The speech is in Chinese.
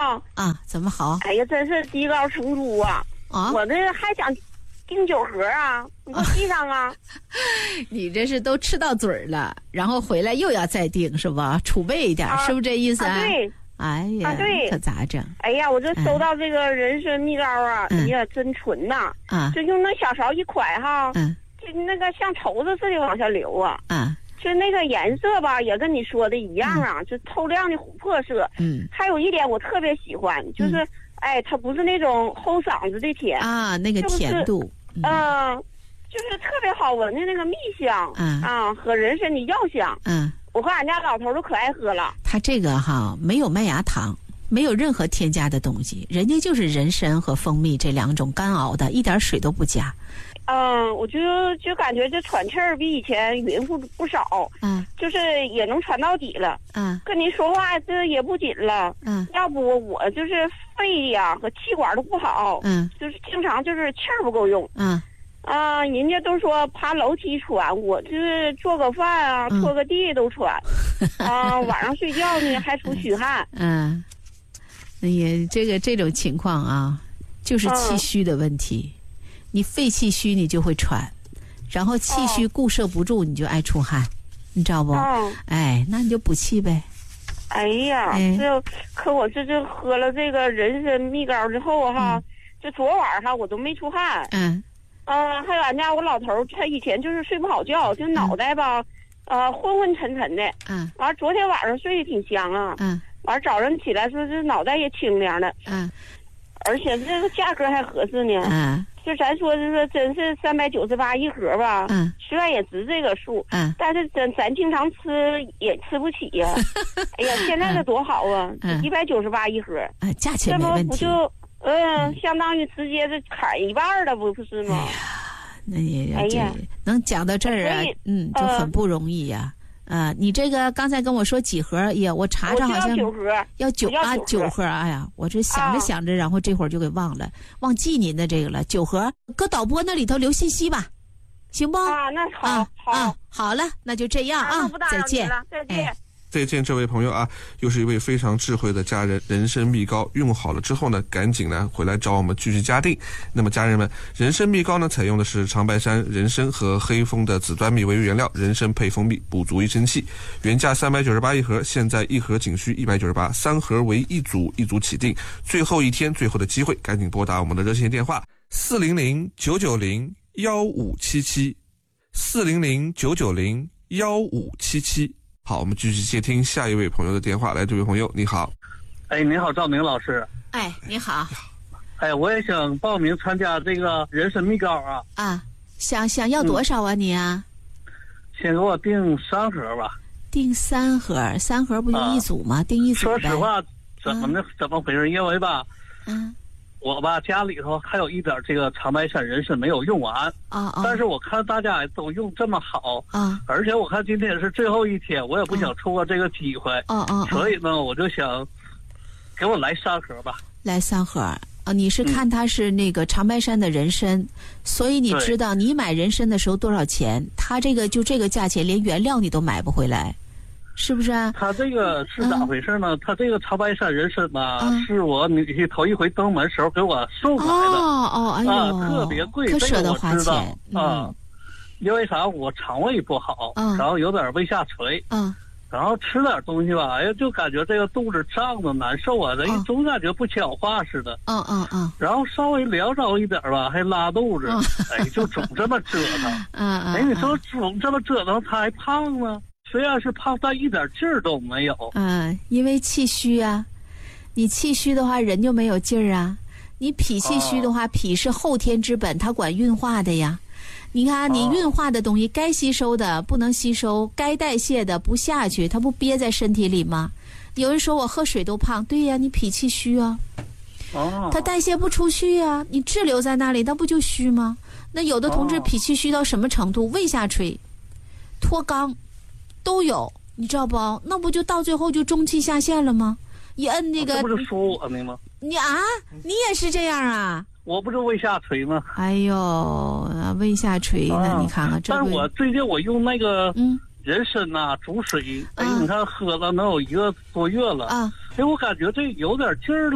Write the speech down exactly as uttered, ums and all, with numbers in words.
好啊，怎么好？ 哎呀，真是积高成珠啊！ 啊， 我这还想订酒盒啊，你给我寄上啊！ 你这是都吃到嘴儿了，然后回来又要再订是吧？储备一点， 啊、 是不是这意思啊？ 啊对。 哎呀， 啊、对， 可咋整？ 哎呀，我这收到这个人参蜜膏啊，嗯、哎呀，真纯呐！ 啊， 就用那小勺一㧟哈， 嗯， 就那个像绸子似的往下流啊。 啊， 就那个颜色吧，也跟你说的一样啊，嗯、就透亮的琥珀色。 嗯， 还有一点我特别喜欢，就是、嗯、哎，它不是那种齁嗓子的甜啊，那个甜度， 嗯、呃，就是特别好闻的那个蜜香， 嗯啊，和人参的药香， 嗯。 我和俺家老头都可爱喝了。 它这个哈没有麦芽糖，没有任何添加的东西，人家就是人参和蜂蜜这两种干熬的，一点水都不加。 嗯，我就就感觉这喘气儿比以前匀乎不少， 嗯， 就是也能喘到底了， 嗯， 跟您说话这也不紧了， 嗯， 要不我就是肺呀和气管都不好， 嗯， 就是经常就是气儿不够用， 嗯。 啊，人家都说爬楼梯喘，我就是做个饭啊，拖个地都喘，嗯、啊，晚上睡觉呢还出虚汗。 嗯，哎呀，这个这种情况啊，就是气虚的问题。嗯、你肺气虚，你就会喘，然后气虚固摄不住，你就爱出汗，你知道不？ 嗯、 哎，那你就补气呗。 哎呀， 哎、 这可我这就喝了这个人参蜜膏之后哈，嗯、就昨晚哈我都没出汗。 嗯。 嗯，还有俺家我老头，他以前就是睡不好觉，就脑袋吧，嗯、呃，昏昏沉沉的。 嗯。 完，昨天晚上睡得挺香啊。 嗯。 完，早上起来说这脑袋也清凉的。 嗯。 而且这个价格还合适呢。 嗯。 就咱说这个真是三百九十八一盒吧。 嗯。 虽然也值这个数。 嗯。 但是咱咱经常吃也吃不起呀、啊。哎呀，现在这多好啊！ 嗯。 一百九十八一盒。 嗯，价钱没问题。 这不不就。嗯，相当于直接是砍一半了，不是吗？ 哎呀，那也哎呀， 能讲到这儿啊，嗯，就很不容易呀、啊。啊、呃，你这个刚才跟我说几盒？哎呀，我查查好像要九盒， 要九啊九盒。哎呀，我这想着想着，然后这会儿就给忘了，忘记您的这个了。九盒，搁导播那里头留信息吧，行不？ 啊，那好， 啊、 好， 啊，好了，那就这样啊， 啊再见， 再见。 哎再见，这位朋友啊，又是一位非常智慧的家人。人参蜜膏用好了之后呢，赶紧呢回来找我们继续加订。那么家人们，人参蜜膏呢采用的是长白山人参和黑蜂的紫端蜜为原料，人参配蜂蜜，补足一身气。原价三百九十八一盒，现在一盒仅需一百九十八，三盒为一组，一组起订。最后一天，最后的机会，赶紧拨打我们的热线电话四零零九九零幺五七七四零零九九零幺五七七。好，我们继续接听下一位朋友的电话。来，这位朋友你好。 哎，你好，赵明老师。 哎，你好。 哎，我也想报名参加这个人参蜜膏啊。 啊，想想要多少啊、嗯、你啊？ 先给我订三盒吧。 订三盒，三盒不就一组吗？啊、订一组呗。 说实话，怎么呢？啊、怎么回事？因为吧， 嗯。 我吧家里头还有一点这个长白山人参没有用完啊啊！ 但是我看大家都用这么好啊， 而且我看今天是最后一天，我也不想错过这个机会啊啊！ 所以呢，我就想给我来三盒吧。 来三盒啊！你是看它是那个长白山的人参，嗯、所以你知道你买人参的时候多少钱？它这个就这个价钱，连原料你都买不回来。是不是啊？ 他这个是咋回事呢？嗯、他这个长白山人参吧，嗯、是我女婿头一回登门时候给我送来的。 哦哦，哎呦， 啊，特别贵， 可舍得花钱啊、嗯。因为啥？我肠胃不好， 嗯、 然后有点胃下垂， 嗯， 然后吃点东西吧，哎呀，就感觉这个肚子胀的难受啊，这、嗯、总感觉不消化似的。 嗯嗯嗯。 然后稍微凉着一点吧，还拉肚子，嗯、哎，就总这么折腾。 嗯嗯。 哎，你说总这么折腾，他还胖呢？虽然是胖，但一点劲儿都没有。 嗯，因为气虚啊，你气虚的话，人就没有劲儿啊。你脾气虚的话，哦、脾是后天之本，它管运化的呀。你看，你运化的东西，该吸收的不能吸收，该代谢的不下去，它不憋在身体里吗？有人说我喝水都胖，对呀，你脾气虚啊。 哦。 它代谢不出去呀，你滞留在那里，那不就虚吗？那有的同志脾气虚到什么程度？胃下垂、脱肛。都有，你知道不？那不就到最后就中气下陷了吗？一摁那个， 这不是说我呢吗？ 你啊，你也是这样啊？ 我不是胃下垂吗？ 哎呦，胃下垂， 啊、 那你看看这。 但是我最近我用那个嗯人参呐、啊、煮水，哎， 啊、 你看喝了能有一个多月了啊， 哎，我感觉这有点劲儿了。